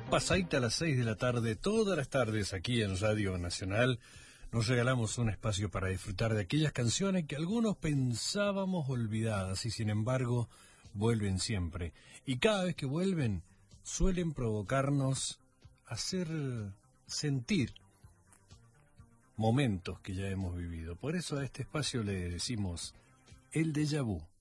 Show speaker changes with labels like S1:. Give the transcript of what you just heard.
S1: Pasadita a las 6 de la tarde, todas las tardes aquí en Radio Nacional, nos regalamos un espacio para disfrutar de aquellas canciones que algunos pensábamos olvidadas y sin embargo vuelven siempre. Y cada vez que vuelven, suelen provocarnos hacer sentir momentos que ya hemos vivido. Por eso a este espacio le decimos el déjà vu.